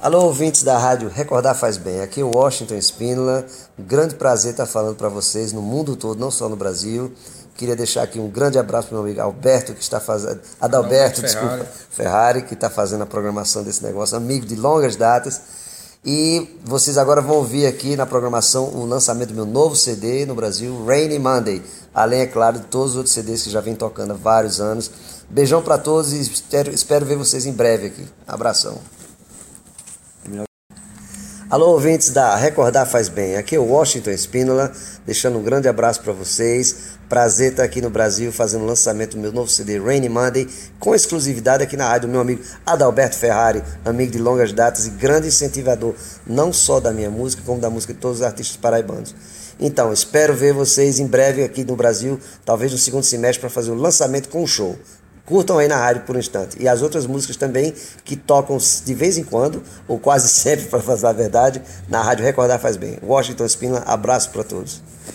Alô, ouvintes da rádio Recordar Faz Bem, aqui é o Washington Espínola, um grande prazer estar falando para vocês no mundo todo, não só no Brasil. Queria deixar aqui um grande abraço para o meu amigo Alberto, que está fazendo, Adalberto, desculpa, Ferrari, que está fazendo a programação desse negócio, amigo de longas datas. E vocês agora vão ouvir aqui na programação o lançamento do meu novo CD no Brasil, Rainy Monday, além, é claro, de todos os outros CDs que já vem tocando há vários anos. Beijão para todos e espero ver vocês em breve aqui. Abração. Alô, ouvintes da Recordar Faz Bem, aqui é o Washington Espínola, deixando um grande abraço para vocês. Prazer estar aqui no Brasil fazendo o lançamento do meu novo CD Rainy Monday, com exclusividade aqui na rádio do meu amigo Adalberto Ferrari, amigo de longas datas e grande incentivador, não só da minha música, como da música de todos os artistas paraibanos. Então, espero ver vocês em breve aqui no Brasil, talvez no segundo semestre, para fazer o lançamento com um show. Curtam aí na rádio por um instante. E as outras músicas também que tocam de vez em quando, ou quase sempre, para fazer a verdade, na rádio Recordar Faz Bem. Washington Espínola, abraço para todos.